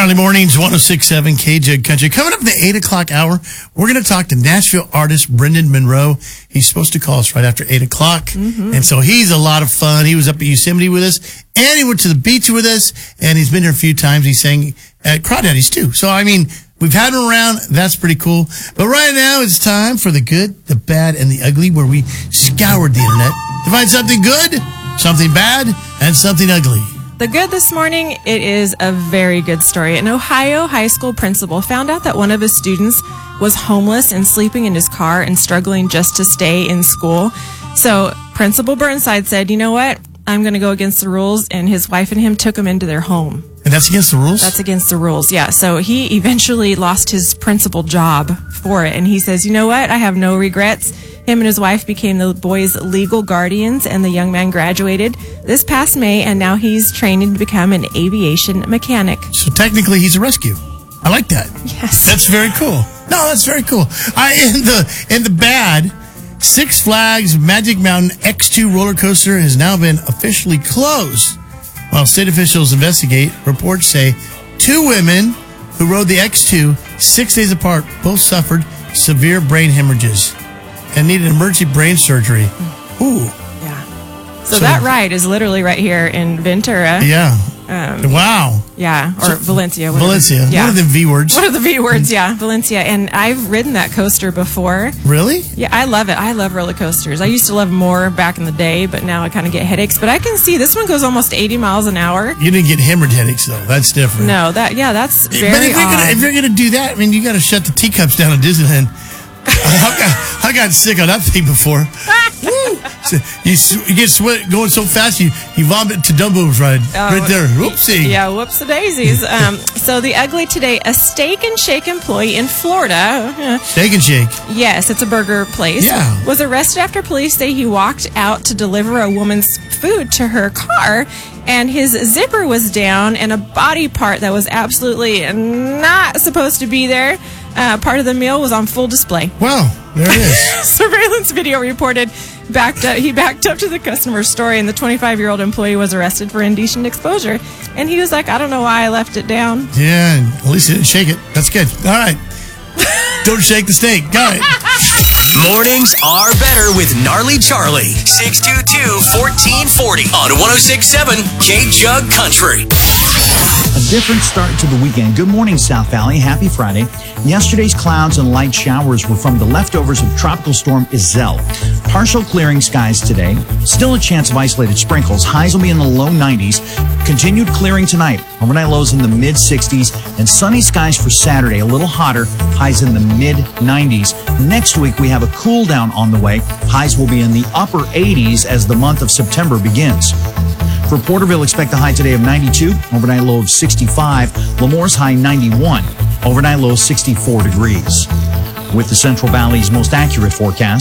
Gnarly Mornings, 106.7 KJUG Country. Coming up in the 8 o'clock hour, we're going to talk to Nashville artist Brendan Monroe. He's supposed to call us right after 8 o'clock. Mm-hmm. And so he's a lot of fun. He was up at Yosemite with us, and he went to the beach with us, and he's been here a few times. He sang at Crawdaddy's, too. So, I mean, we've had him around. That's pretty cool. But right now, it's time for the good, the bad, and the ugly, where we scoured the internet to find something good, something bad, and something ugly. The good this morning, it is a very good story. An Ohio high school principal found out that one of his students was homeless and sleeping in his car and struggling just to stay in school. So Principal Burnside said, you know what? I'm going to go against the rules. And his wife and him took him into their home. And that's against the rules? That's against the rules, yeah. So he eventually lost his principal job for it. And he says, you know what? I have no regrets. Him and his wife became the boy's legal guardians, and the young man graduated this past May, and now he's training to become an aviation mechanic. So technically, he's a rescue. I like that. Yes. That's very cool. No, that's very cool. In the bad, Six Flags Magic Mountain X2 roller coaster has now been officially closed. While state officials investigate, reports say 2 women who rode the X2 6 days apart both suffered severe brain hemorrhages and needed emergency brain surgery. Ooh. Yeah. So that ride is literally right here in Ventura. Yeah. Wow. Yeah. Or Valencia. Valencia. Yeah. What are the V words? What are the V words? Yeah. Valencia. And I've ridden that coaster before. Really? Yeah. I love it. I love roller coasters. I used to love them more back in the day, but now I kind of get headaches. But I can see this one goes almost 80 miles an hour. You didn't get hemorrhage headaches, though. That's different. No. That's very But if you're going to do that, I mean, you got to shut the teacups down at Disneyland. I got sick on that thing before. You get sweat going so fast, you vomit to Dumbo's right there. Whoopsie. Yeah, whoops-a-daisies. So the ugly today, a Steak and Shake employee in Florida. Steak and Shake? Yes, it's a burger place. Yeah. Was arrested after police say he walked out to deliver a woman's food to her car, and his zipper was down, and a body part that was absolutely not supposed to be there. Part of the meal was on full display. Wow, there it is. Surveillance video reported he backed up to the customer's story, and the 25-year-old employee was arrested for indecent exposure. And he was like, I don't know why I left it down. Yeah, at least he didn't shake it. That's good. All right. Don't shake the steak. Got it. Mornings are better with Gnarly Charlie. 622-1440 on 106.7 KJUG Country. A different start to the weekend. Good morning, South Valley. Happy Friday. Yesterday's clouds and light showers were from the leftovers of Tropical Storm Iselle. Partial clearing skies today. Still a chance of isolated sprinkles. Highs will be in the low 90s. Continued clearing tonight. Overnight lows in the mid-60s. And sunny skies for Saturday. A little hotter. Highs in the mid-90s. Next week, we have a cool down on the way. Highs will be in the upper 80s as the month of September begins. For Porterville, expect a high today of 92, overnight low of 65. Lemore's high 91, overnight low 64 degrees. With the Central Valley's most accurate forecast,